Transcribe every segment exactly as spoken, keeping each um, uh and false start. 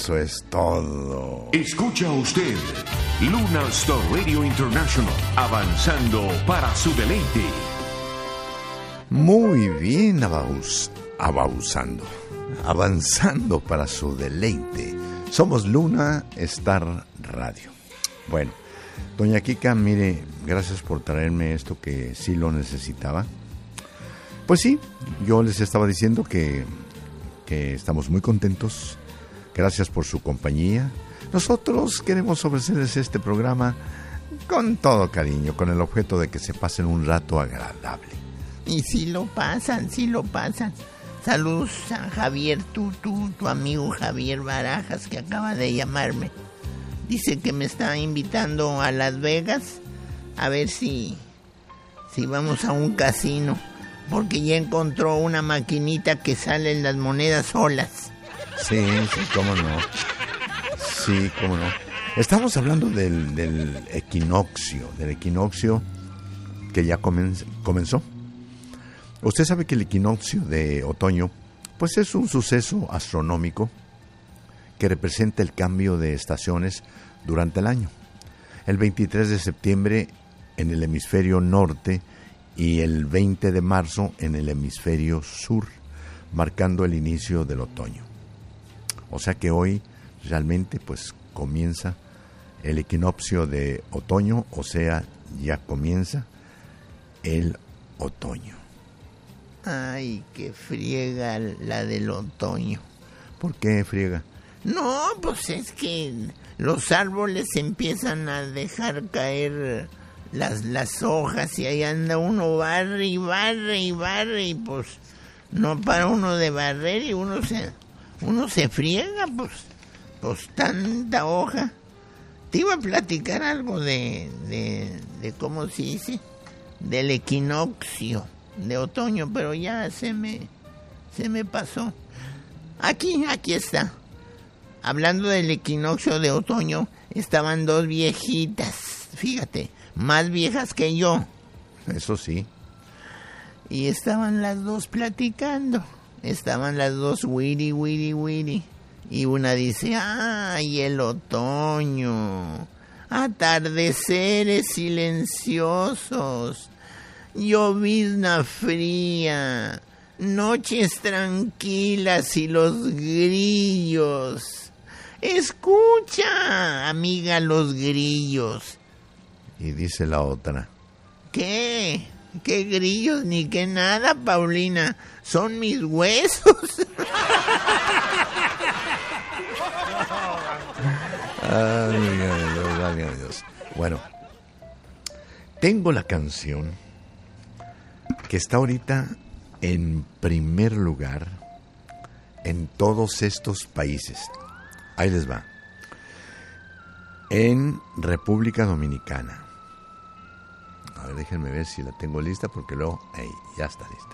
Eso es todo. Escucha usted Luna Star Radio International, avanzando para su deleite. Muy bien, abaus, abausando, avanzando para su deleite. Somos Luna Star Radio. Bueno, doña Kika, mire, gracias por traerme esto que sí lo necesitaba. Pues sí, yo les estaba diciendo que, que estamos muy contentos. Gracias por su compañía. Nosotros queremos ofrecerles este programa con todo cariño, con el objeto de que se pasen un rato agradable. Y sí lo pasan, sí lo pasan. Saludos a Javier, tú, tú, tu amigo Javier Barajas, que acaba de llamarme. Dice que me está invitando a Las Vegas a ver si, si vamos a un casino, porque ya encontró una maquinita que salen las monedas solas. Sí, sí, cómo no. Sí, cómo no. Estamos hablando del, del equinoccio, del equinoccio que ya comenz, comenzó. Usted sabe que el equinoccio de otoño, pues es un suceso astronómico que representa el cambio de estaciones durante el año. El veintitrés de septiembre en el hemisferio norte y el veinte de marzo en el hemisferio sur, marcando el inicio del otoño. O sea que hoy realmente pues comienza el equinoccio de otoño, o sea, ya comienza el otoño. Ay, qué friega la del otoño. ¿Por qué friega? No, pues es que los árboles empiezan a dejar caer las, las hojas y ahí anda uno barre y barre y barre y pues no para uno de barrer y uno se, uno se friega, pues, pues tanta hoja. Te iba a platicar algo de, de, de cómo se dice, del equinoccio de otoño, pero ya se me, se me pasó. Aquí, aquí está. Hablando del equinoccio de otoño, estaban dos viejitas, fíjate, más viejas que yo. Eso sí. Y estaban las dos platicando. Estaban las dos wiri, wiri, wiri. Y una dice, ¡ay, el otoño! Atardeceres silenciosos, llovizna fría, noches tranquilas y los grillos. Escucha, amiga, los grillos. Y dice la otra, ¿qué? ¿Qué grillos ni qué nada, Paulina? Son mis huesos. Ay, Dios, ay, Dios. Bueno, tengo la canción que está ahorita en primer lugar en todos estos países. Ahí les va. En República Dominicana. A ver, déjenme ver si la tengo lista, porque luego, ahí, ya está lista.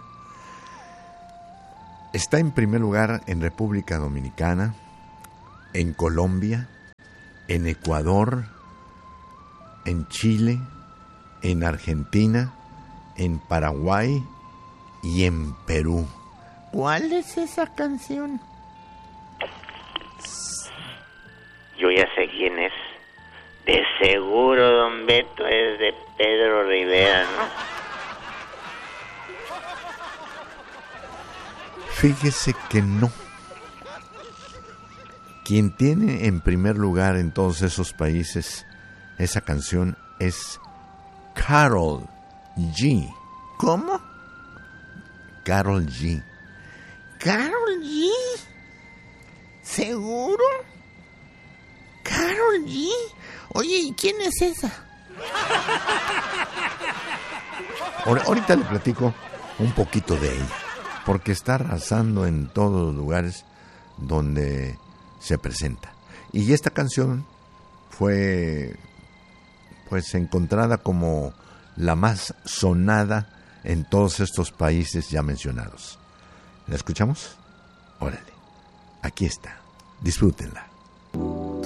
Está en primer lugar en República Dominicana, en Colombia, en Ecuador, en Chile, en Argentina, en Paraguay y en Perú. ¿Cuál es esa canción? Yo ya sé quién es. De seguro, don Beto, es de Pedro Rivera, ¿no? Fíjese que no. Quien tiene en primer lugar en todos esos países esa canción es Karol G. ¿Cómo? Karol G. ¿Karol G? ¿Seguro? ¿Karol G? Oye, ¿y quién es esa? Ahorita le platico un poquito de ella, porque está arrasando en todos los lugares donde se presenta. Y esta canción fue pues encontrada como la más sonada en todos estos países ya mencionados. ¿La escuchamos? Órale, aquí está, disfrútenla.